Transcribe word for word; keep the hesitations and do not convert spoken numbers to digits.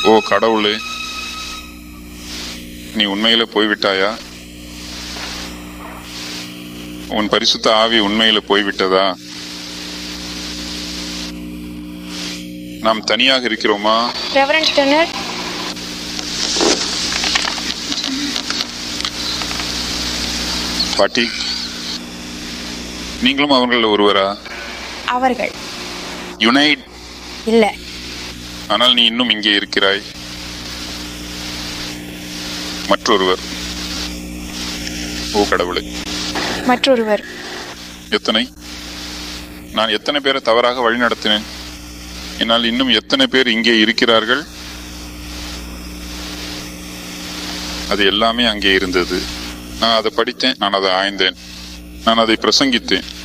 ஓ கடவுளே, நீ உண்மையில போய்விட்டாயா? உன் பரிசுத்த ஆவி உண்மையில போய்விட்டதா? நாம் தனியாக இருக்கிறோமா? ரெவரண்ட் டெனர், பாட்டி, நீங்களும் அவர்கள் ஒருவரா? அவர்கள் யுனைட் இல்ல. ஆனால் நீ இன்னும் இங்கே இருக்கிறாய். மற்றொருவர். ஓ கடவுளே, மற்றொருவர். எத்தனை நான் எத்தனை பேரை தவறாக வழி நடத்தினேன். என்னால் இன்னும் எத்தனை பேர் இங்கே இருக்கிறார்கள்? அது எல்லாமே அங்கே இருந்தது. நான் அதை படித்தேன், நான் அதை ஆய்ந்தேன், நான் அதை பிரசங்கித்தேன்.